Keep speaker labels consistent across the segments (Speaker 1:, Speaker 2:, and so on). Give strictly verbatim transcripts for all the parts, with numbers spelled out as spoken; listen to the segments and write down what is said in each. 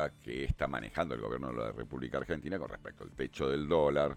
Speaker 1: política que está manejando el gobierno de la República Argentina con respecto al techo del dólar.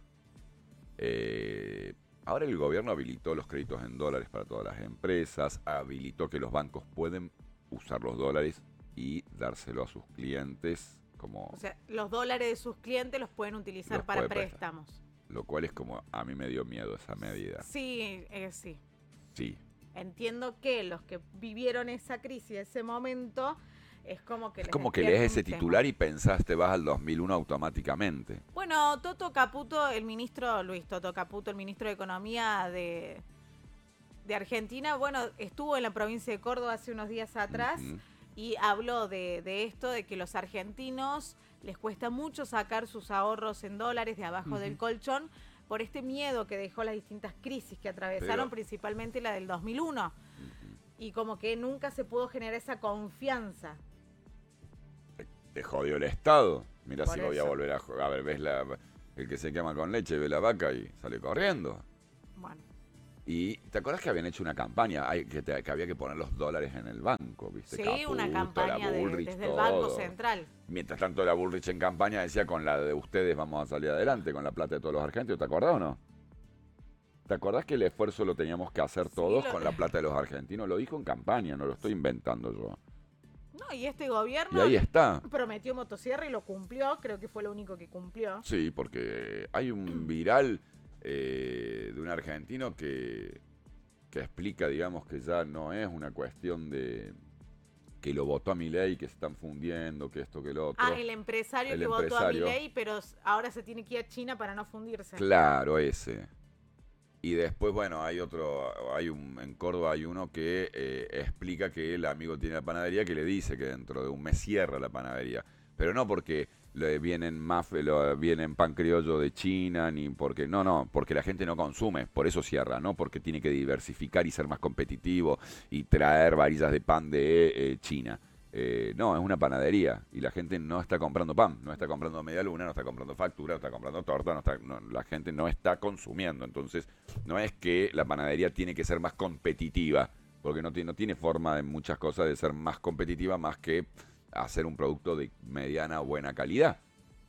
Speaker 1: Eh, ahora el gobierno habilitó los créditos en dólares para todas las empresas, habilitó que los bancos pueden usar los dólares y dárselo a sus clientes como...
Speaker 2: O sea, los dólares de sus clientes los pueden utilizar
Speaker 1: Los
Speaker 2: para
Speaker 1: puede prestar.
Speaker 2: préstamos.
Speaker 1: Lo cual es como, a mí me dio miedo esa medida.
Speaker 2: Sí, eh, sí.
Speaker 1: Sí.
Speaker 2: Entiendo que los que vivieron esa crisis, ese momento, es como que
Speaker 1: Es
Speaker 2: les
Speaker 1: como que
Speaker 2: despierta
Speaker 1: lees
Speaker 2: un
Speaker 1: ese titular
Speaker 2: temor.
Speaker 1: y pensás, te vas al dos mil uno automáticamente.
Speaker 2: Bueno, Toto Caputo, el ministro, Luis Toto Caputo, el ministro de Economía de, de Argentina, bueno, estuvo en la provincia de Córdoba hace unos días atrás
Speaker 1: Ujú.
Speaker 2: y habló de, de esto, de que los argentinos les cuesta mucho sacar sus ahorros en dólares de abajo
Speaker 3: Ujú.
Speaker 2: del colchón por este miedo que dejó las distintas crisis que atravesaron,
Speaker 1: Pero-
Speaker 2: principalmente la del dos mil uno.
Speaker 1: Ujú.
Speaker 2: Y como que nunca se pudo generar esa confianza.
Speaker 1: Te, te jodió el Estado. Mira
Speaker 2: Por
Speaker 1: si voy a
Speaker 2: eso.
Speaker 1: volver a jugar. A ver, ves la, el que se quema con leche, ve la vaca y sale corriendo.
Speaker 2: Bueno,
Speaker 1: Y ¿te acordás que habían hecho una campaña? Hay, que, te- que había que poner los dólares en el banco, ¿viste?
Speaker 2: sí,
Speaker 1: Caputo,
Speaker 2: una
Speaker 1: la
Speaker 2: campaña de-
Speaker 1: Bullrich,
Speaker 2: desde el
Speaker 1: todo.
Speaker 2: Banco Central.
Speaker 1: Mientras tanto la Bullrich en campaña decía, con la de ustedes vamos a salir adelante, con la plata de todos los argentinos. ¿Te acordás o no? ¿Te acordás que el esfuerzo lo teníamos que hacer
Speaker 2: Sí,
Speaker 1: todos
Speaker 2: lo-
Speaker 1: con la plata de los argentinos? Lo dijo en campaña, no lo estoy inventando yo.
Speaker 2: No, y este gobierno
Speaker 1: Y ahí está.
Speaker 2: prometió motosierra y lo cumplió, creo que fue lo único que cumplió.
Speaker 1: Sí, porque hay un viral eh, de un argentino que, que explica, digamos, que ya no es una cuestión de que lo votó a Milei, que se están fundiendo, que esto, que lo otro.
Speaker 2: Ah, el empresario
Speaker 1: El
Speaker 2: que votó a
Speaker 1: empresario.
Speaker 2: Milei, pero s- ahora se tiene que ir a China para no fundirse.
Speaker 1: Claro, ese. Y después, bueno, hay otro, hay un, en Córdoba hay uno que eh, explica que el amigo tiene la panadería, que le dice que dentro de un mes cierra la panadería. Pero no porque le vienen maf, lo- vienen pan criollo de China, ni porque, no, no, porque la gente no consume, por eso cierra, no porque tiene que diversificar y ser más competitivo y traer varillas de pan de eh, China. Eh, no, es una panadería y la gente no está comprando pan, no está comprando media luna, no está comprando factura, no está comprando torta, no está, no, la gente no está consumiendo. Entonces, no es que la panadería tiene que ser más competitiva, porque no tiene, no tiene forma en muchas cosas de ser más competitiva más que hacer un producto de mediana o buena calidad.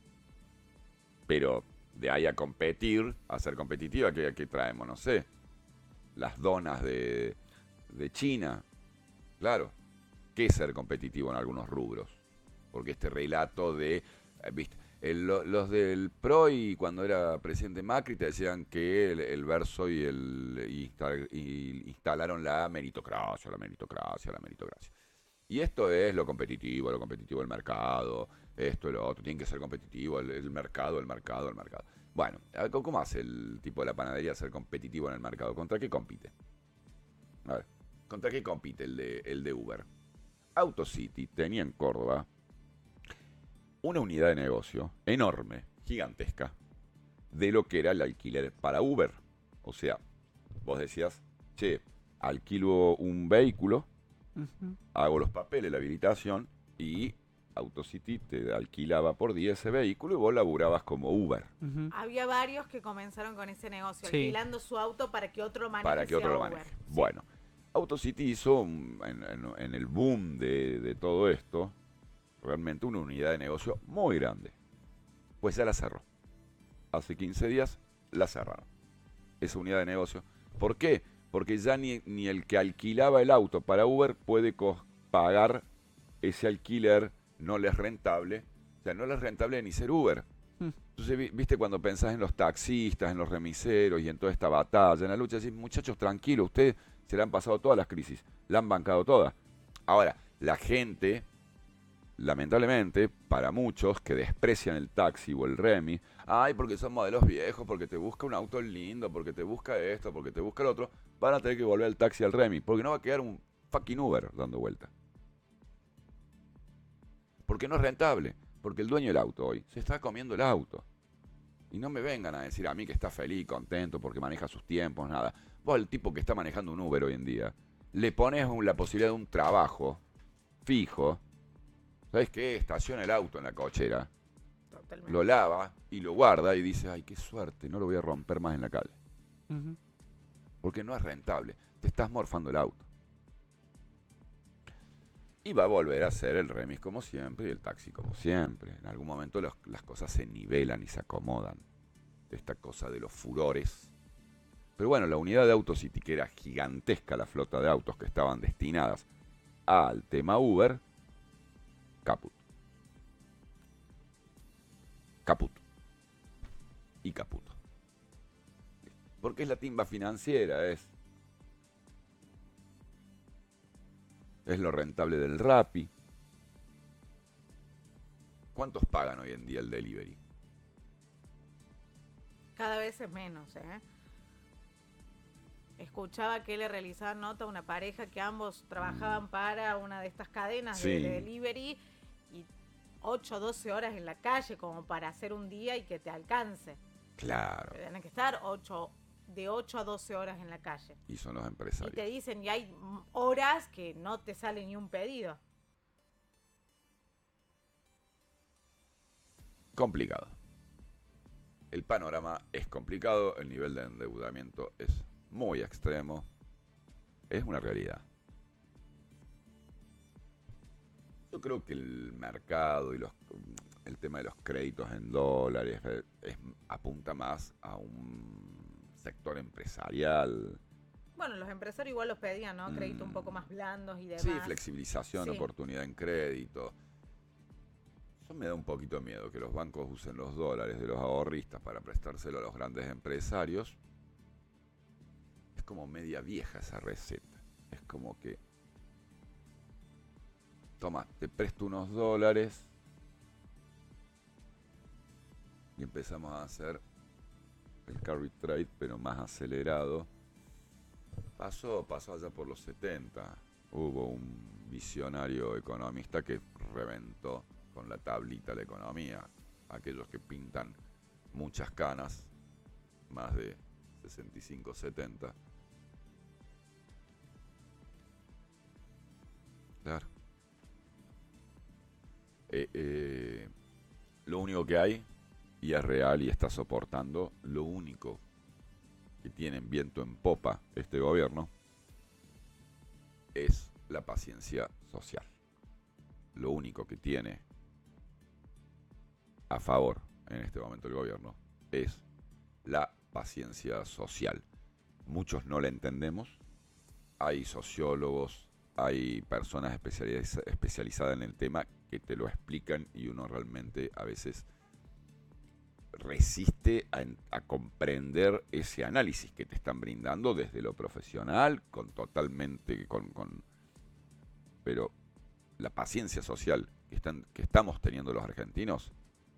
Speaker 1: Pero de ahí a competir, a ser competitiva, ¿qué, qué traemos? No sé, las donas de, de China, claro. ¿Qué es ser competitivo en algunos rubros? Porque este relato de, eh, viste, el- lo- los del P R O y cuando era presidente Macri te decían que el, el verso y el y insta- y instalaron la meritocracia, la meritocracia, la meritocracia. Y esto es lo competitivo, lo competitivo del mercado, esto, lo otro, tiene que ser competitivo, el, el mercado, el mercado, el mercado. Bueno, a ver, ¿cómo hace el tipo de la panadería ser competitivo en el mercado? ¿Contra qué compite? A ver, ¿contra qué compite el de, el de Uber? AutoCity tenía en Córdoba una unidad de negocio enorme, gigantesca, de lo que era el alquiler para Uber. O sea, vos decías, che, alquilo un vehículo,
Speaker 3: Ujú.
Speaker 1: hago los papeles, la habilitación, y AutoCity te alquilaba por día ese vehículo y vos laburabas como Uber,
Speaker 3: Ujú.
Speaker 2: Había varios que comenzaron con ese negocio,
Speaker 3: Sí.
Speaker 2: alquilando su auto para que otro maneje
Speaker 1: para que otro
Speaker 2: sea
Speaker 1: lo
Speaker 2: Uber.
Speaker 1: maneje. Bueno, AutoCity hizo, un- en, en- en el boom de, de todo esto, realmente una unidad de negocio muy grande. Pues ya la cerró. Hace quince días la cerraron. Esa unidad de negocio. ¿Por qué? Porque ya ni, ni el que alquilaba el auto para Uber puede co- pagar ese alquiler, no le es rentable. O sea, no le es rentable ni ser Uber.
Speaker 3: Mm.
Speaker 1: Entonces, vi- viste, cuando pensás en los taxistas, en los remiseros y en toda esta batalla, en la lucha, decís, muchachos, tranquilos, ustedes se le han pasado todas las crisis, la han bancado todas. Ahora, la gente, lamentablemente, para muchos que desprecian el taxi o el remi, ay, porque son modelos viejos, porque te busca un auto lindo, porque te busca esto, porque te busca el otro, van a tener que volver al taxi al remi, porque no va a quedar un fucking Uber dando vuelta. Porque no es rentable, porque el dueño del auto hoy se está comiendo el auto. Y no me vengan a decir a mí que está feliz, contento, porque maneja sus tiempos, nada. Vos, el tipo que está manejando un Uber hoy en día, le pones un- la posibilidad de un trabajo fijo. ¿Sabes qué? Estaciona el auto en la cochera,
Speaker 2: Totalmente.
Speaker 1: lo lava y lo guarda y dice, ay, qué suerte, no lo voy a romper más en la calle.
Speaker 3: Ujú.
Speaker 1: Porque no es rentable, te estás morfando el auto. Y va a volver a ser el remis como siempre y el taxi como siempre. En algún momento los, las cosas se nivelan y se acomodan. Esta cosa de los furores. Pero bueno, la unidad de Autocity, que era gigantesca la flota de autos que estaban destinadas al tema Uber, caput. Caput. Y caputo. Porque es la timba financiera, es... Es lo rentable del Rappi. ¿Cuántos pagan hoy en día el delivery?
Speaker 2: Cada vez es menos, ¿eh? Escuchaba que le realizaban nota a una pareja que ambos trabajaban mm. para una de estas cadenas sí. de, de delivery y ocho o doce horas en la calle como para hacer un día y que te alcance.
Speaker 1: Claro.
Speaker 2: Tienen que estar ocho, de ocho a doce horas en la calle.
Speaker 1: Y son los empresarios.
Speaker 2: Y te dicen, y hay horas que no te sale ni un pedido.
Speaker 1: Complicado. El panorama es complicado, el nivel de endeudamiento es muy extremo. Es una realidad. Yo creo que el mercado y los, el tema de los créditos en dólares es, es, apunta más a un sector empresarial.
Speaker 2: Bueno, los empresarios igual los pedían, ¿no? Créditos mm. un poco más blandos y demás.
Speaker 1: Sí, flexibilización, sí. Oportunidad en crédito. Eso me da un poquito de miedo, que los bancos usen los dólares de los ahorristas para prestárselo a los grandes empresarios. Es como media vieja esa receta. Es como que, toma, te presto unos dólares y empezamos a hacer el carry trade, pero más acelerado. Pasó, pasó allá por los setenta. Hubo un visionario economista que reventó con la tablita la economía. Aquellos que pintan muchas canas, más de sesenta y cinco, setenta. Claro. Eh, eh, lo único que hay, y es real y está soportando, lo único que tiene en viento en popa este gobierno es la paciencia social. Lo único que tiene a favor en este momento el gobierno es la paciencia social. Muchos no la entendemos. Hay sociólogos, hay personas especializ- especializadas en el tema que te lo explican y uno realmente a veces resiste a, a comprender ese análisis que te están brindando desde lo profesional, con totalmente, con, con pero la paciencia social que, están, que estamos teniendo los argentinos,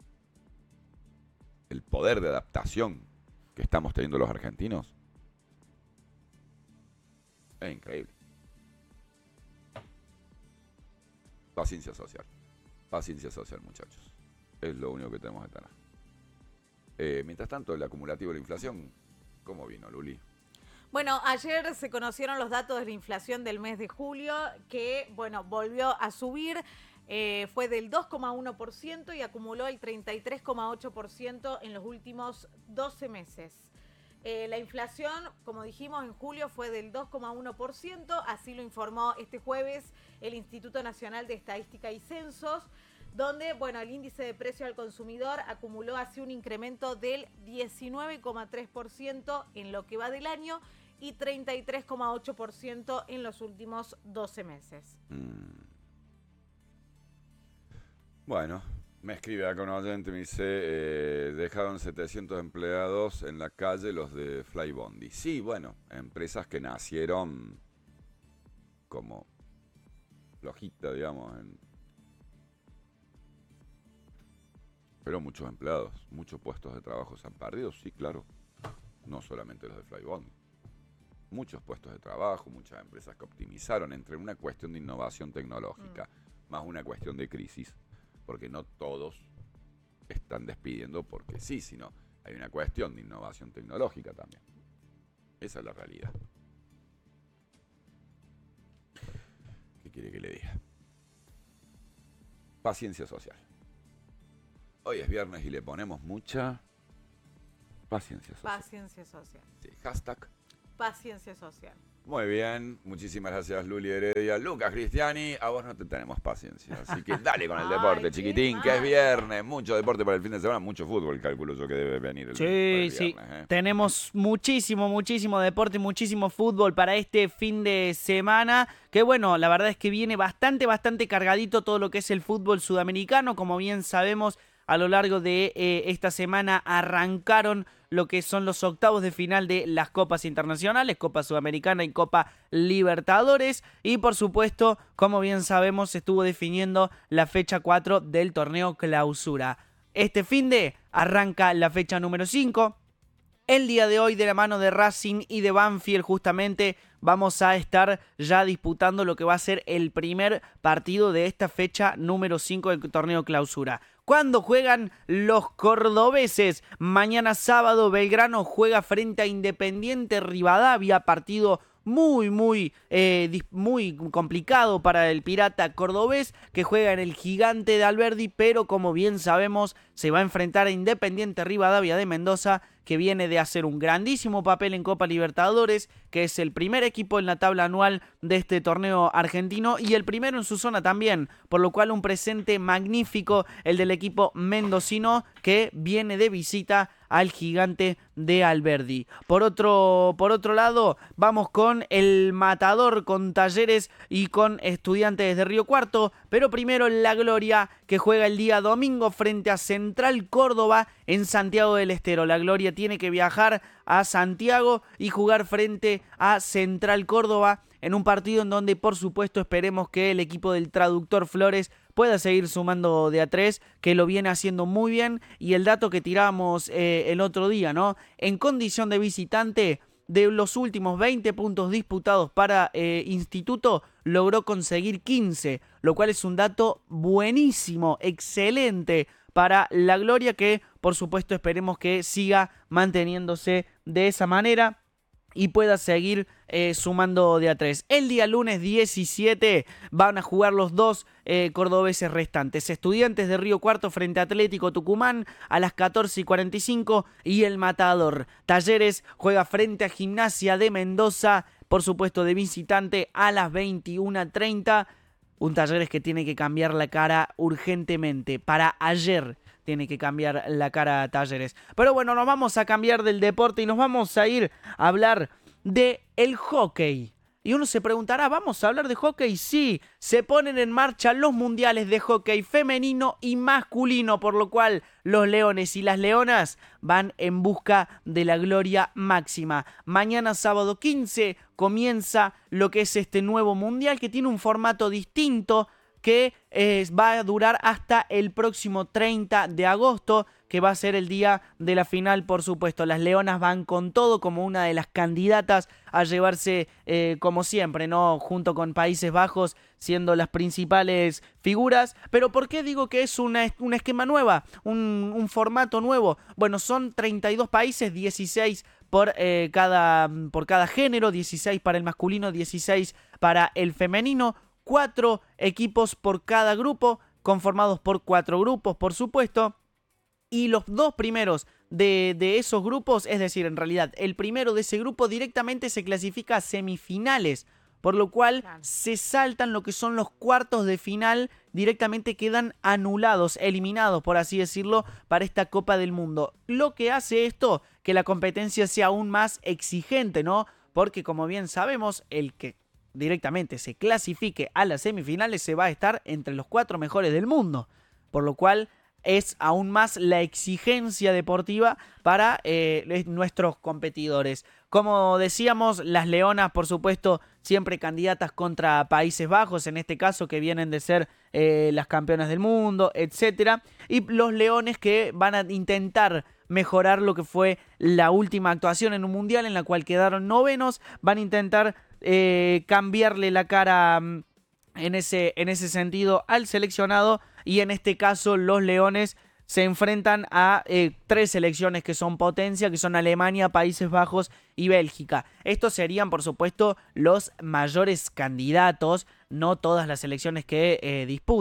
Speaker 1: el poder de adaptación que estamos teniendo los argentinos, es increíble. Paciencia social. Paciencia social, muchachos. Es lo único que tenemos que tener. Eh, mientras tanto, el acumulativo de la inflación, ¿cómo vino, Luli?
Speaker 2: Bueno, ayer se conocieron los datos de la inflación del mes de julio, que, bueno, volvió a subir. Eh, fue del dos coma uno por ciento y acumuló el treinta y tres coma ocho por ciento en los últimos doce meses. Eh, la inflación, como dijimos, en julio fue del dos coma uno por ciento, así lo informó este jueves el Instituto Nacional de Estadística y Censos, donde, bueno, el índice de precio al consumidor acumuló así un incremento del diecinueve coma tres por ciento en lo que va del año y treinta y tres coma ocho por ciento en los últimos doce meses.
Speaker 1: Mm. Bueno, me escribe acá un oyente, me dice, eh, dejaron setecientos empleados en la calle los de Flybondi. Sí, bueno, empresas que nacieron como flojita, digamos, en... pero muchos empleados, muchos puestos de trabajo se han perdido, sí, claro, no solamente los de Flybondi. Muchos puestos de trabajo, muchas empresas que optimizaron entre una cuestión de innovación tecnológica, mm. más una cuestión de crisis, porque no todos están despidiendo porque sí, sino hay una cuestión de innovación tecnológica también. Esa es la realidad. ¿Qué quiere que le diga? Paciencia social. Hoy es viernes y le ponemos mucha paciencia social.
Speaker 2: Paciencia social.
Speaker 1: Sí, hashtag
Speaker 2: paciencia social.
Speaker 1: Muy bien, muchísimas gracias Luli Heredia. Lucas Cristiani, a vos no te tenemos paciencia, así que dale con el deporte,
Speaker 2: Ay,
Speaker 1: chiquitín, que es viernes, mucho deporte para el fin de semana, mucho fútbol, calculo yo que debe venir el, para
Speaker 3: Sí,
Speaker 1: el
Speaker 3: sí.
Speaker 1: viernes. ¿eh?
Speaker 3: Tenemos muchísimo, muchísimo deporte, muchísimo fútbol para este fin de semana. Que bueno, la verdad es que viene bastante, bastante cargadito todo lo que es el fútbol sudamericano. Como bien sabemos, a lo largo de eh, esta semana arrancaron lo que son los octavos de final de las copas internacionales, Copa Sudamericana y Copa Libertadores. Y por supuesto, como bien sabemos, se estuvo definiendo la fecha cuatro del torneo Clausura. Este finde arranca la fecha número cinco. El día de hoy, de la mano de Racing y de Banfield, justamente vamos a estar ya disputando lo que va a ser el primer partido de esta fecha número cinco del torneo Clausura. ¿Cuándo juegan los cordobeses? Mañana sábado Belgrano juega frente a Independiente Rivadavia, partido muy, muy, eh, muy complicado para el Pirata cordobés, que juega en el Gigante de Alberdi, pero como bien sabemos, se va a enfrentar a Independiente Rivadavia de Mendoza, que viene de hacer un grandísimo papel en Copa Libertadores, que es el primer equipo en la tabla anual de este torneo argentino y el primero en su zona también, por lo cual un presente magnífico el del equipo mendocino, que viene de visita al Gigante de Alberdi. Por otro, por otro lado, vamos con el Matador, con Talleres y con Estudiantes de Río Cuarto, pero primero La Gloria, que juega el día domingo frente a Central Córdoba en Santiago del Estero. La Gloria tiene que viajar a Santiago y jugar frente a Central Córdoba en un partido en donde, por supuesto, esperemos que el equipo del Traductor Flores pueda seguir sumando de a tres, que lo viene haciendo muy bien. Y el dato que tiramos eh, el otro día, ¿no? En condición de visitante, de los últimos veinte puntos disputados para eh, Instituto, logró conseguir quince, lo cual es un dato buenísimo, excelente para La Gloria, que por supuesto esperemos que siga manteniéndose de esa manera y pueda seguir eh, sumando de a tres. El día lunes diecisiete van a jugar los dos eh, cordobeses restantes. Estudiantes de Río Cuarto frente a Atlético Tucumán a las catorce y cuarenta y cinco. Y el Matador Talleres juega frente a Gimnasia de Mendoza, por supuesto de visitante, a las veintiuna treinta. Un Talleres que tiene que cambiar la cara urgentemente. Para ayer tiene que cambiar la cara a Talleres. Pero bueno, nos vamos a cambiar del deporte y nos vamos a ir a hablar de el hockey. Y uno se preguntará, ¿vamos a hablar de hockey? Sí, se ponen en marcha los mundiales de hockey femenino y masculino, por lo cual los leones y las leonas van en busca de la gloria máxima. Mañana sábado quince comienza lo que es este nuevo mundial, que tiene un formato distinto, que eh, va a durar hasta el próximo treinta de agosto, que va a ser el día de la final, por supuesto. Las leonas van con todo como una de las candidatas a llevarse, eh, como siempre, ¿no? Junto con Países Bajos, siendo las principales figuras. Pero ¿por qué digo que es una, un esquema nueva? Un, un formato nuevo. Bueno, son treinta y dos países, dieciséis por, eh, cada, por cada género, dieciséis para el masculino, dieciséis para el femenino. Cuatro equipos por cada grupo, conformados por cuatro grupos, por supuesto. Y los dos primeros de, de esos grupos, es decir, en realidad, el primero de ese grupo directamente se clasifica a semifinales, por lo cual claro, se saltan lo que son los cuartos de final, directamente quedan anulados, eliminados, por así decirlo, para esta Copa del Mundo. Lo que hace esto que la competencia sea aún más exigente, ¿no? Porque, como bien sabemos, el que directamente se clasifique a las semifinales se va a estar entre los cuatro mejores del mundo, por lo cual es aún más la exigencia deportiva para eh, nuestros competidores. Como decíamos, las leonas, por supuesto, siempre candidatas contra Países Bajos, en este caso, que vienen de ser eh, las campeonas del mundo, etcétera. Y los leones, que van a intentar mejorar lo que fue la última actuación en un mundial en la cual quedaron novenos, van a intentar eh, cambiarle la cara en ese, en ese sentido al seleccionado, y en este caso los leones se enfrentan a eh, tres selecciones que son potencia, que son Alemania, Países Bajos y Bélgica. Estos serían, por supuesto, los mayores candidatos, no todas las selecciones que eh, disputan.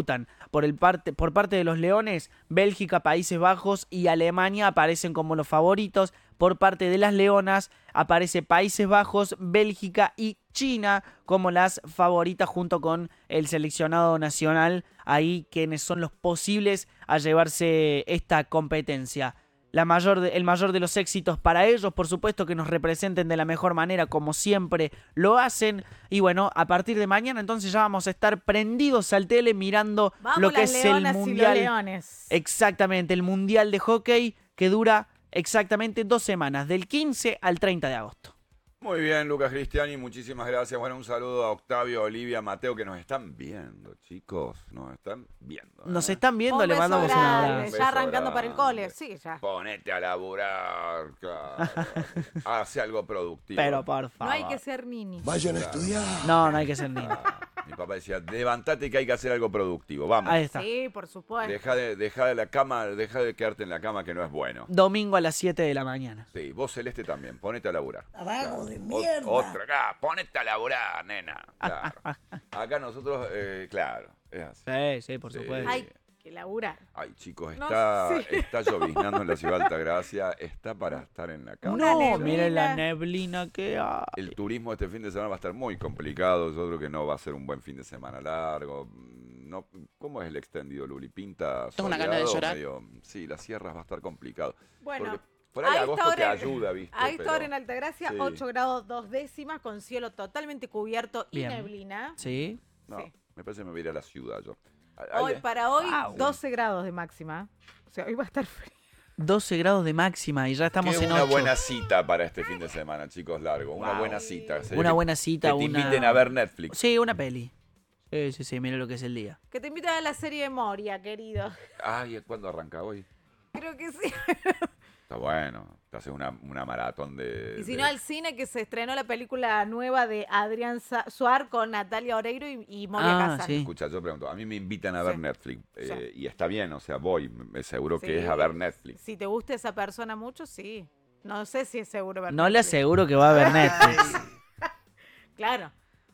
Speaker 3: Por, el parte, por parte de los Leones, Bélgica, Países Bajos y Alemania aparecen como los favoritos. Por parte de las Leonas aparece Países Bajos, Bélgica y China como las favoritas junto con el seleccionado nacional. Ahí quienes son los posibles a llevarse esta competencia. La mayor de, el mayor de los éxitos para ellos, por supuesto, que nos representen de la mejor manera como siempre lo hacen. Y bueno, a partir de mañana entonces ya vamos a estar prendidos al tele mirando
Speaker 2: Vamos
Speaker 3: lo que
Speaker 2: las
Speaker 3: es el
Speaker 2: leonas y los
Speaker 3: mundial.
Speaker 2: leones.
Speaker 3: Exactamente, el mundial de hockey que dura exactamente dos semanas, del quince al treinta de agosto.
Speaker 1: Muy bien, Lucas Cristiani, muchísimas gracias. Bueno, un saludo a Octavio, Olivia, Mateo, que nos están viendo, chicos. Nos están viendo. ¿eh?
Speaker 3: Nos están viendo,
Speaker 2: Un
Speaker 3: le
Speaker 2: beso
Speaker 3: mandamos un
Speaker 2: grande,
Speaker 3: abrazo.
Speaker 1: Un
Speaker 2: ya arrancando
Speaker 1: beso
Speaker 2: para el
Speaker 1: grande.
Speaker 2: cole, sí, ya.
Speaker 1: Ponete a laburar, claro. Hace algo productivo.
Speaker 3: Pero por
Speaker 2: No
Speaker 3: favor.
Speaker 2: hay que ser nini.
Speaker 4: Vayan a estudiar.
Speaker 3: No, no hay que ser niño.
Speaker 1: Ah, mi papá decía, levantate que hay que hacer algo productivo. Vamos.
Speaker 3: Ahí está.
Speaker 2: Sí, por supuesto.
Speaker 1: Deja de, deja de la cama, deja de quedarte en la cama que no es bueno.
Speaker 3: Domingo a las siete de la mañana.
Speaker 1: Sí, vos Celeste también, ponete a laburar.
Speaker 4: Abajo de
Speaker 1: Ot-
Speaker 4: mierda.
Speaker 1: Otra acá, ponete a laburar, nena. Claro. Acá nosotros, eh, claro, es así.
Speaker 3: Sí, sí, por
Speaker 1: Sí.
Speaker 3: supuesto.
Speaker 2: Hay que laburar.
Speaker 1: Ay, chicos,
Speaker 2: No
Speaker 1: está,
Speaker 2: sé.
Speaker 1: está lloviznando en la ciudad de Altagracia, está para estar en la cama.
Speaker 2: Una
Speaker 3: No,
Speaker 2: neblina.
Speaker 3: miren la neblina que hay.
Speaker 1: El turismo este fin de semana va a estar muy complicado. Yo creo que no va a ser un buen fin de semana largo. No, ¿cómo es el extendido, Luli? ¿Pinta
Speaker 5: Tengo una gana de
Speaker 1: soleado,
Speaker 5: llorar.
Speaker 1: medio- Sí, las sierras va a estar complicado.
Speaker 2: Bueno,
Speaker 1: Porque por ahí
Speaker 2: a esta
Speaker 1: agosto te
Speaker 2: hora-
Speaker 1: ayuda, ¿viste?
Speaker 2: A esta
Speaker 1: Pero-
Speaker 2: hora en Altagracia,
Speaker 1: Sí.
Speaker 2: ocho grados dos décimas, con cielo totalmente cubierto y
Speaker 3: Bien.
Speaker 2: neblina.
Speaker 3: Sí.
Speaker 1: No,
Speaker 2: Sí.
Speaker 1: me parece que me voy a ir a la ciudad yo. Hay-
Speaker 2: Hoy, para hoy,
Speaker 3: Wow.
Speaker 2: doce grados de máxima. O sea, hoy va a estar frío.
Speaker 3: doce grados de máxima y ya estamos
Speaker 1: Qué
Speaker 3: en
Speaker 1: una
Speaker 3: ocho.
Speaker 1: buena cita para este fin de semana, chicos, largo. Una
Speaker 3: Wow.
Speaker 1: buena cita. Sería
Speaker 3: Una
Speaker 1: que-
Speaker 3: buena cita,
Speaker 1: Que te
Speaker 3: una...
Speaker 1: inviten a ver Netflix.
Speaker 3: Sí, una peli. Sí, sí, sí, mira lo que es el día.
Speaker 2: Que te invitan a la serie de Moria, querido.
Speaker 1: Ay, ¿cuándo arranca hoy?
Speaker 2: Creo que sí.
Speaker 1: Está bueno. Te haces una, una maratón de...
Speaker 2: Y si
Speaker 1: de-
Speaker 2: no, al cine, que se estrenó la película nueva de Adrián Sa- Suar con Natalia Oreiro y, y Moria
Speaker 3: Ah,
Speaker 2: Kazan.
Speaker 3: sí.
Speaker 1: Escucha, yo pregunto, a mí me invitan a ver
Speaker 2: Sí.
Speaker 1: Netflix eh,
Speaker 2: Sí.
Speaker 1: y está bien, o sea, voy, me seguro que
Speaker 2: Sí.
Speaker 1: es a ver Netflix.
Speaker 2: Si te gusta esa persona mucho, sí. No sé si es seguro ver
Speaker 3: No le
Speaker 2: Netflix.
Speaker 3: aseguro que va a ver Netflix,
Speaker 2: Claro.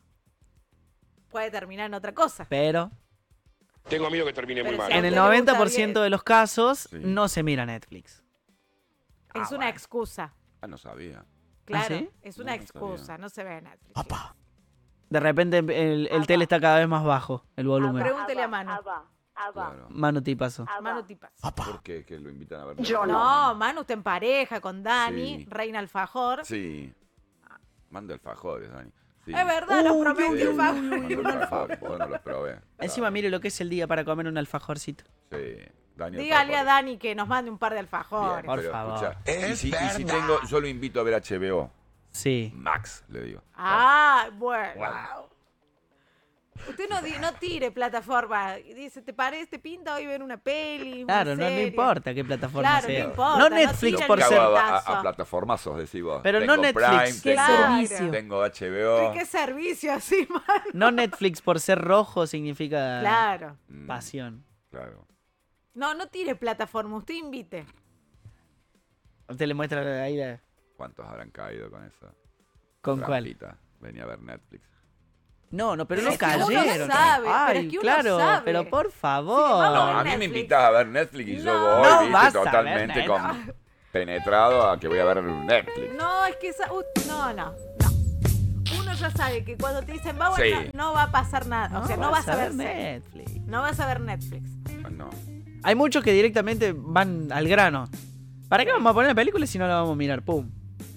Speaker 2: Puede terminar en otra cosa.
Speaker 3: pero
Speaker 5: Tengo miedo que termine muy
Speaker 2: Pero
Speaker 5: mal.
Speaker 2: si a
Speaker 3: en el
Speaker 2: usted le
Speaker 3: noventa por
Speaker 2: gusta
Speaker 3: ciento
Speaker 2: bien-
Speaker 3: de los casos
Speaker 1: Sí.
Speaker 3: no se mira Netflix.
Speaker 1: Ah,
Speaker 2: Es una
Speaker 1: bueno.
Speaker 2: excusa.
Speaker 1: Ah, no sabía.
Speaker 2: Claro,
Speaker 3: ¿sí?
Speaker 2: es una
Speaker 1: No, no
Speaker 2: excusa.
Speaker 1: sabía.
Speaker 2: No se ve Netflix.
Speaker 4: Papá.
Speaker 3: De repente el, el tele está cada vez más bajo, el volumen.
Speaker 2: Pregúntele a Manu.
Speaker 1: Claro.
Speaker 3: Manu tipazo.
Speaker 2: Manu Tipas.
Speaker 1: ¿Por qué? ¿Que lo invitan a ver
Speaker 2: Yo
Speaker 1: Netflix?
Speaker 2: no, Manu está en pareja con Dani,
Speaker 1: Sí.
Speaker 2: Reina Alfajor.
Speaker 1: Sí. Manda alfajores, Dani. Sí.
Speaker 2: Es verdad, nos
Speaker 3: Uy,
Speaker 2: prometió
Speaker 1: Sí,
Speaker 2: alfajor.
Speaker 1: manda alfajores, yo no los probé.
Speaker 3: Encima
Speaker 1: Claro.
Speaker 3: mire lo que es el día para comer un alfajorcito.
Speaker 1: Sí. Dani
Speaker 2: Dígale a
Speaker 1: alfajores.
Speaker 2: Dani que nos mande un par de
Speaker 1: Bien,
Speaker 2: alfajores.
Speaker 3: Por
Speaker 1: pero
Speaker 3: favor.
Speaker 1: escuchá, y
Speaker 4: Es
Speaker 1: si, y si
Speaker 4: verdad.
Speaker 1: tengo, yo lo invito a ver H B O.
Speaker 3: Sí.
Speaker 1: Max, le digo.
Speaker 2: Ah, bueno. Usted no, di- no tire plataforma. Dice, ¿te parece? ¿Te pinta hoy ver una peli? una
Speaker 3: Claro, no, no
Speaker 2: serie?
Speaker 3: importa qué plataforma
Speaker 2: Claro,
Speaker 3: sea.
Speaker 2: no importa.
Speaker 3: No
Speaker 2: no
Speaker 3: Netflix
Speaker 2: tira
Speaker 3: por
Speaker 2: el
Speaker 3: ser...
Speaker 1: Cago a, a,
Speaker 2: pelotazo.
Speaker 1: a plataformazos, decís vos.
Speaker 3: Pero
Speaker 1: Tengo
Speaker 3: no Netflix.
Speaker 1: Prime,
Speaker 3: ¿Qué
Speaker 1: tengo,
Speaker 2: servicio?
Speaker 1: tengo H B O.
Speaker 2: ¿Qué servicio así, man?
Speaker 3: No Netflix por ser rojo significa
Speaker 2: Claro.
Speaker 1: Mm,
Speaker 3: pasión.
Speaker 1: Claro.
Speaker 2: No, no tire plataforma. Usted invite.
Speaker 3: Usted le muestra ahí la-
Speaker 1: ¿Cuántos habrán caído con esa?
Speaker 3: con cuál.
Speaker 1: trampita? Venía a ver Netflix.
Speaker 3: No, no, pero
Speaker 2: Pero
Speaker 3: no
Speaker 2: es que uno
Speaker 3: cayeron.
Speaker 2: sabe, pero
Speaker 3: Ay,
Speaker 2: es que uno
Speaker 3: claro,
Speaker 2: sabe.
Speaker 3: pero por
Speaker 2: Sí,
Speaker 3: favor.
Speaker 2: vamos
Speaker 1: No,
Speaker 2: ver
Speaker 1: a mí me
Speaker 2: Netflix.
Speaker 1: invitas a ver Netflix y yo
Speaker 2: No.
Speaker 1: voy,
Speaker 3: No
Speaker 1: viste,
Speaker 3: vas a ver
Speaker 1: totalmente
Speaker 3: Netflix.
Speaker 1: con penetrado a que voy a ver Netflix.
Speaker 2: No, es que esa... uh, no, no, no. Uno ya sabe que cuando te dicen vamos,
Speaker 1: Sí.
Speaker 2: no, no va a pasar nada. o sea, no vas a ver series.
Speaker 3: Netflix.
Speaker 2: No vas a ver Netflix.
Speaker 1: No.
Speaker 3: Hay muchos que directamente van al grano. ¿Para qué vamos a poner la película si no la vamos a mirar? ¡Pum!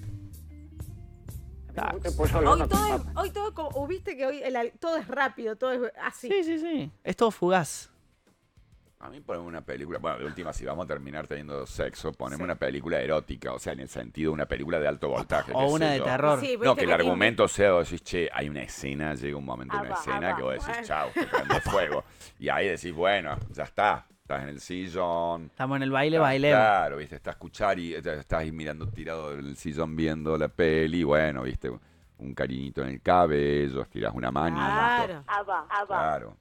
Speaker 3: Ah,
Speaker 2: Hoy todo es, hoy todo como, uh, viste que hoy el al- todo es rápido, todo es así.
Speaker 3: sí, sí, sí. Es todo fugaz.
Speaker 1: A mí poneme una película, bueno, de última, si vamos a terminar teniendo sexo, poneme
Speaker 2: Sí.
Speaker 1: una película erótica, o sea, en el sentido de una película de alto voltaje.
Speaker 3: O
Speaker 1: qué
Speaker 3: una
Speaker 1: sé
Speaker 3: de
Speaker 1: yo.
Speaker 3: terror.
Speaker 2: Sí,
Speaker 1: No,
Speaker 2: viste
Speaker 1: que el
Speaker 2: te
Speaker 1: argumento sea, vos decís, che, hay una escena, llega un momento,
Speaker 2: Ah,
Speaker 1: una
Speaker 2: va,
Speaker 1: escena
Speaker 2: ah,
Speaker 1: que
Speaker 2: va.
Speaker 1: vos decís,
Speaker 2: Bueno.
Speaker 1: chau, te prende fuego. Y ahí decís, bueno, ya está, estás en el sillón.
Speaker 3: Estamos en el baile,
Speaker 1: Estás-
Speaker 3: bailemos.
Speaker 1: Claro, viste, estás escuchar y eh, estás ahí mirando tirado del sillón viendo la peli, bueno, viste, un cariñito en el cabello, estiras una manito.
Speaker 2: Claro.
Speaker 1: Claro,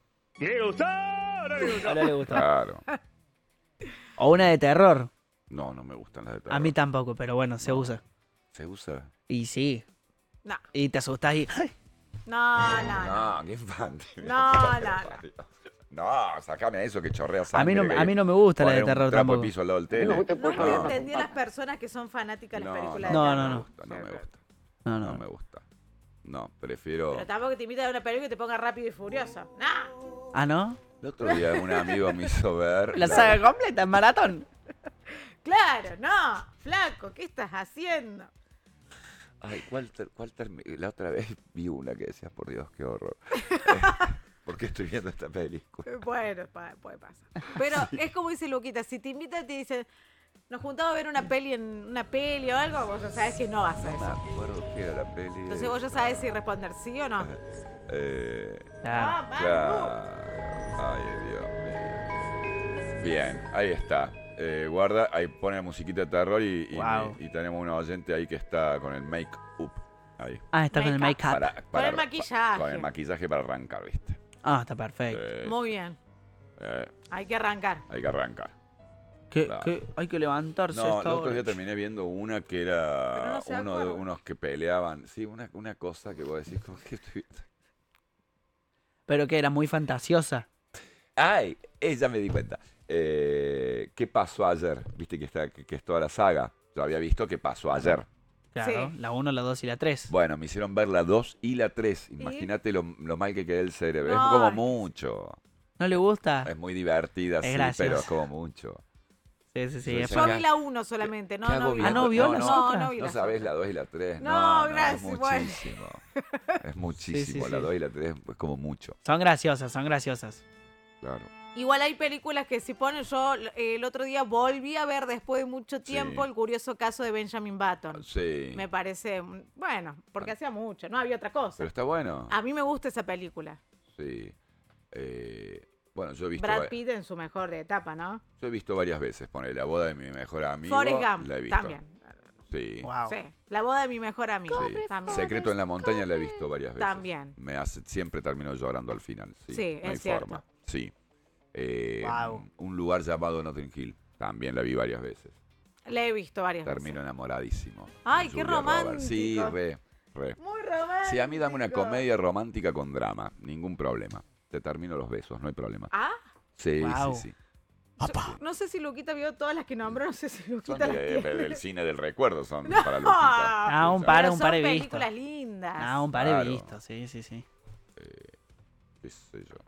Speaker 3: No le gusta.
Speaker 1: claro.
Speaker 3: O una de terror.
Speaker 1: No, no me gustan las de terror.
Speaker 3: A mí tampoco, pero bueno, se usa.
Speaker 1: ¿Se usa?
Speaker 3: Y sí.
Speaker 2: No,
Speaker 3: Y te asustás y... ¡ay!
Speaker 2: no, no. no.
Speaker 1: No, qué infantil.
Speaker 2: No, no, no.
Speaker 1: No, sacame a eso que chorrea
Speaker 3: A
Speaker 1: sangre.
Speaker 3: mí no,
Speaker 1: que
Speaker 3: a mí no me gusta la de
Speaker 1: poner un
Speaker 3: terror
Speaker 1: trapo de
Speaker 3: tampoco.
Speaker 1: piso al lado del
Speaker 5: A mí me
Speaker 1: tele.
Speaker 5: gusta
Speaker 2: Nunca
Speaker 5: porque-
Speaker 1: No.
Speaker 2: entendí a las personas que son fanáticas de las
Speaker 1: No,
Speaker 2: películas
Speaker 3: no,
Speaker 2: de
Speaker 3: no,
Speaker 2: terror.
Speaker 3: no.
Speaker 1: me gusta, no me gusta.
Speaker 3: No,
Speaker 1: No
Speaker 3: no.
Speaker 1: me gusta. No, prefiero...
Speaker 2: Pero tampoco te invitan a una película y te ponga Rápido y Furioso. ¡No!
Speaker 3: Ah, ¿no?
Speaker 1: El otro día un amigo me hizo ver...
Speaker 3: La saga completa en maratón.
Speaker 2: Claro, no. Flaco, ¿qué estás haciendo?
Speaker 1: Ay, ¿cuál, ter- cuál termi- La otra vez vi una que decía, por Dios, qué horror. ¿Por qué estoy viendo esta película?
Speaker 2: Eh, Bueno, pa- puede pasar. Pero es como dice Luquita, si te invitan y te dicen, nos juntamos a ver una peli en una peli o algo, vos ya sabes que no vas a
Speaker 1: No me
Speaker 2: eso.
Speaker 1: acuerdo qué era la peli.
Speaker 2: Entonces vos ya sabes si responder sí o no.
Speaker 1: Eh,
Speaker 3: Claro.
Speaker 2: Ah,
Speaker 1: claro. Ay, Dios mío. Bien, ahí está. Eh, guarda, ahí pone la musiquita de terror y, y,
Speaker 3: Wow.
Speaker 1: y tenemos una oyente ahí que está con el make-up. Ahí.
Speaker 3: Ah, está con el
Speaker 2: Make-up.
Speaker 3: make-up.
Speaker 1: Para-
Speaker 2: Con
Speaker 1: para-
Speaker 2: el maquillaje.
Speaker 1: Con el maquillaje para arrancar, ¿viste?
Speaker 3: Ah, está perfecto.
Speaker 1: Eh,
Speaker 2: Muy bien.
Speaker 1: eh,
Speaker 2: Hay que arrancar.
Speaker 1: hay que arrancar.
Speaker 3: ¿Qué,
Speaker 1: claro.
Speaker 3: qué? Hay que levantarse a
Speaker 1: No, el
Speaker 3: esta
Speaker 1: otro
Speaker 3: hora.
Speaker 1: día terminé viendo una que
Speaker 2: Pero
Speaker 1: era
Speaker 2: no se
Speaker 1: uno de
Speaker 2: acuerda.
Speaker 1: unos que peleaban. Sí, una, una cosa que vos decís, ¿cómo que estoy viendo?
Speaker 3: Pero que era muy fantasiosa.
Speaker 1: Ay, eh, ya me di cuenta. Eh, ¿Qué pasó ayer? Viste que, está, que, que es toda la saga. Yo había visto que pasó ayer.
Speaker 3: Claro,
Speaker 2: Sí.
Speaker 3: la uno, la dos y la tres.
Speaker 1: Bueno, me hicieron ver la dos y la tres. Imagínate lo, lo mal que quedé el cerebro.
Speaker 2: No,
Speaker 1: es como
Speaker 2: es-
Speaker 1: mucho.
Speaker 3: ¿No le gusta?
Speaker 1: Es muy divertida,
Speaker 3: Es
Speaker 1: sí,
Speaker 3: graciosa.
Speaker 1: pero es como mucho.
Speaker 3: Sí, sí, sí.
Speaker 1: Yo
Speaker 3: es
Speaker 1: decía,
Speaker 2: Yo
Speaker 3: fan-
Speaker 2: vi la uno solamente, no,
Speaker 1: ¿Qué
Speaker 2: no
Speaker 1: hago
Speaker 2: vi
Speaker 1: viendo?
Speaker 3: Ah, ¿no vio
Speaker 1: no,
Speaker 3: las
Speaker 1: no,
Speaker 3: otras?
Speaker 2: no vi
Speaker 1: no
Speaker 2: las
Speaker 1: sabés
Speaker 2: otras.
Speaker 1: la dos y la tres.
Speaker 2: No,
Speaker 1: No, no,
Speaker 2: gracias,
Speaker 1: es
Speaker 2: bueno.
Speaker 1: muchísimo. Es muchísimo.
Speaker 3: sí,
Speaker 1: La
Speaker 3: sí.
Speaker 1: dos y la tres es como mucho.
Speaker 3: Son graciosas, son graciosas.
Speaker 1: Claro.
Speaker 2: Igual hay películas que si ponen, yo eh, el otro día volví a ver después de mucho tiempo
Speaker 1: Sí.
Speaker 2: el curioso caso de Benjamin Button.
Speaker 1: Sí.
Speaker 2: Me parece, mm, bueno, porque hacía mucho, no había otra cosa.
Speaker 1: Pero está bueno.
Speaker 2: A mí me gusta esa película.
Speaker 1: Sí. Eh, bueno, yo he visto,
Speaker 2: Brad
Speaker 1: va-
Speaker 2: Pitt en su mejor etapa, ¿no?
Speaker 1: yo he visto varias veces. Pone la boda de mi mejor amigo.
Speaker 2: Forrest Gump,
Speaker 1: la he visto.
Speaker 2: también.
Speaker 1: Sí.
Speaker 3: Wow.
Speaker 2: Sí, la boda de mi mejor amigo.
Speaker 1: Sí.
Speaker 2: También.
Speaker 1: Secreto en la montaña la he visto varias veces.
Speaker 2: También.
Speaker 1: Me hace, siempre termino llorando al final. Sí,
Speaker 2: Sí,
Speaker 1: no hay
Speaker 2: es cierto.
Speaker 1: forma. Sí. Eh,
Speaker 3: Wow.
Speaker 1: Un lugar llamado Notting Hill. También la vi varias veces.
Speaker 2: La he visto varias
Speaker 1: Termino
Speaker 2: veces.
Speaker 1: enamoradísimo.
Speaker 2: Ay,
Speaker 1: de
Speaker 2: qué
Speaker 1: Julia Roberts. Sí,
Speaker 2: romántico.
Speaker 1: re, re.
Speaker 2: Muy romántico.
Speaker 1: Sí, a mí dame una comedia romántica con drama. Ningún problema. Te termino los besos, no hay problema.
Speaker 2: Ah,
Speaker 1: Sí,
Speaker 3: Wow.
Speaker 1: sí, sí.
Speaker 2: no sé si Luquita vio todas las que nombró, no sé si
Speaker 1: Son
Speaker 2: Luquita las
Speaker 1: de-
Speaker 2: tiene.
Speaker 1: del cine del recuerdo, son
Speaker 2: No.
Speaker 1: para Luquita.
Speaker 3: Ah, un
Speaker 1: Escucha,
Speaker 3: par,
Speaker 2: Pero
Speaker 3: un
Speaker 2: son
Speaker 3: par he visto.
Speaker 2: películas lindas.
Speaker 3: Ah, un par he
Speaker 1: Claro.
Speaker 3: visto, sí, sí, sí.
Speaker 1: qué sé yo.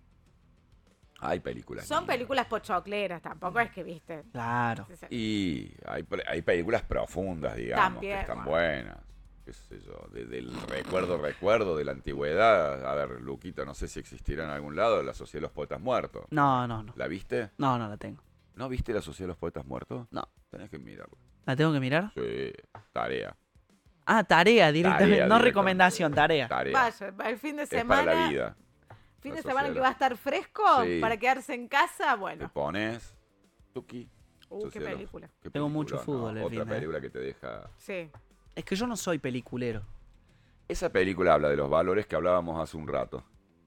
Speaker 1: Hay películas.
Speaker 2: Son
Speaker 1: lindas.
Speaker 2: películas pochocleras, tampoco es que viste.
Speaker 3: Claro.
Speaker 1: Y hay, pre- hay películas profundas, digamos,
Speaker 2: También,
Speaker 1: que están
Speaker 2: bueno.
Speaker 1: buenas. Qué sé yo, de- del recuerdo, recuerdo de la antigüedad. A ver, Luquita, no sé si existirá en algún lado la Sociedad de los Poetas Muertos.
Speaker 3: No, no, no.
Speaker 1: ¿La viste?
Speaker 3: No, no la tengo.
Speaker 1: ¿No viste la Sociedad de los Poetas Muertos?
Speaker 3: No.
Speaker 1: Tenés que mirarla.
Speaker 3: ¿La tengo que mirar?
Speaker 1: Sí, tarea.
Speaker 3: Ah, tarea directamente.
Speaker 1: Tarea,
Speaker 3: no
Speaker 1: directamente.
Speaker 3: recomendación, tarea.
Speaker 1: Tarea.
Speaker 2: Vaya, el fin de
Speaker 1: es
Speaker 2: semana.
Speaker 1: para la vida.
Speaker 2: Fin
Speaker 1: La
Speaker 2: de semana
Speaker 1: sociedad.
Speaker 2: que va a estar fresco
Speaker 1: Sí.
Speaker 2: para quedarse en casa,
Speaker 1: Te
Speaker 2: bueno.
Speaker 1: pones. Tuki.
Speaker 2: Uh, qué
Speaker 1: Sociedad de los-
Speaker 2: película.
Speaker 1: qué
Speaker 3: Tengo mucho
Speaker 1: película,
Speaker 3: fútbol el
Speaker 1: Otra
Speaker 3: fin de-
Speaker 1: película que te deja.
Speaker 2: Sí.
Speaker 3: Es que yo no soy peliculero.
Speaker 1: Esa película habla de los valores que hablábamos hace un rato.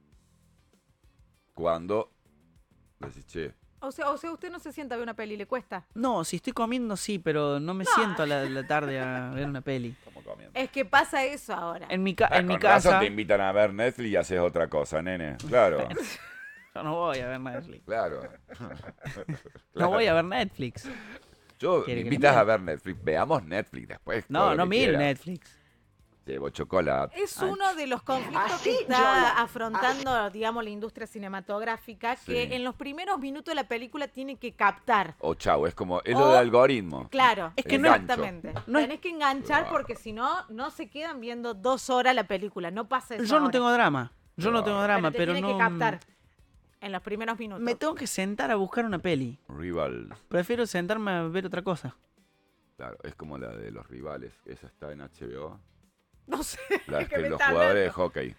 Speaker 1: Cuando decís, che,
Speaker 2: O sea, o sea, usted no se sienta a ver una peli, le cuesta.
Speaker 3: No, si estoy comiendo sí, pero no me siento a la, la tarde a ver una peli.
Speaker 1: estamos comiendo.
Speaker 2: Es que pasa eso ahora.
Speaker 3: En mi, ca-
Speaker 1: Ah,
Speaker 3: en mi
Speaker 1: con razón
Speaker 3: casa...
Speaker 1: te invitan a ver Netflix y haces otra cosa, nene. Claro,
Speaker 3: Yo no voy a ver Netflix.
Speaker 1: claro.
Speaker 3: No voy a ver Netflix.
Speaker 1: Yo me
Speaker 3: ¿Quiere que le
Speaker 1: invitas
Speaker 3: mire?
Speaker 1: a ver Netflix. Veamos Netflix después. todo
Speaker 3: No,
Speaker 1: lo
Speaker 3: no
Speaker 1: que
Speaker 3: mire
Speaker 1: quieras.
Speaker 3: Netflix.
Speaker 1: Llevo chocolate.
Speaker 2: Es uno de los conflictos que está afrontando, digamos, la industria cinematográfica, que
Speaker 1: Sí.
Speaker 2: en los primeros minutos de la película tiene que captar.
Speaker 1: O chau, es como, es
Speaker 2: O-
Speaker 1: lo del algoritmo.
Speaker 2: Claro,
Speaker 3: Es que
Speaker 1: no-
Speaker 2: exactamente.
Speaker 3: no es-
Speaker 2: Tenés que enganchar
Speaker 1: Claro.
Speaker 2: porque si no, no se quedan viendo dos horas la película. No pasa eso.
Speaker 3: Yo no
Speaker 2: ahora.
Speaker 3: tengo drama. Yo no tengo drama,
Speaker 2: te
Speaker 3: pero
Speaker 2: tiene
Speaker 3: no...
Speaker 2: que captar en los primeros minutos.
Speaker 3: Me tengo que sentar a buscar una peli.
Speaker 1: Rival.
Speaker 3: Prefiero sentarme a ver otra cosa.
Speaker 1: Claro, es como la de los rivales. Esa está en H B O.
Speaker 2: No sé.
Speaker 1: La
Speaker 2: ¿qué
Speaker 1: que
Speaker 2: me
Speaker 1: los
Speaker 2: está
Speaker 1: jugadores de
Speaker 2: hablando?
Speaker 1: hockey.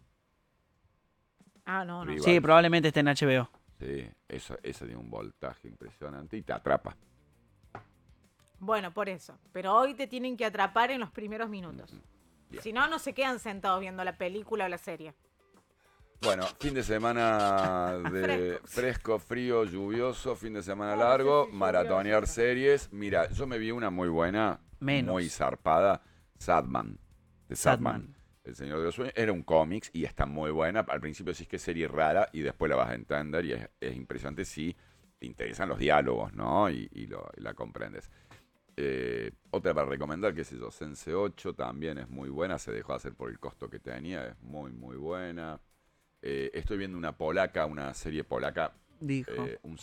Speaker 2: Ah, no, no.
Speaker 1: Rival.
Speaker 3: Sí, probablemente esté en H B O.
Speaker 1: Sí, esa, esa tiene un voltaje impresionante y te atrapa.
Speaker 2: Bueno, por eso. Pero hoy te tienen que atrapar en los primeros minutos.
Speaker 1: Bien.
Speaker 2: Si no, no se quedan sentados viendo la película o la serie.
Speaker 1: Bueno, fin de semana de
Speaker 2: Fresco.
Speaker 1: fresco, frío, lluvioso, fin de semana
Speaker 2: No, no sé
Speaker 1: largo,
Speaker 2: si
Speaker 1: maratonear
Speaker 2: lluvioso.
Speaker 1: series. Mira, yo me vi una muy buena,
Speaker 3: Menos.
Speaker 1: muy zarpada, Sadman. De Sadman.
Speaker 3: Sadman.
Speaker 1: El Señor de los Sueños. Era un cómics y está muy buena. Al principio decís que es serie rara y después la vas a entender y es, es impresionante si te interesan los diálogos, ¿no? Y, y, lo, y la comprendes. Eh, otra para recomendar, qué sé yo, Sense ocho también es muy buena. Se dejó de hacer por el costo que tenía. Es muy, muy buena. Eh, estoy viendo una polaca, una serie polaca.
Speaker 3: Dijo.
Speaker 1: Eh, un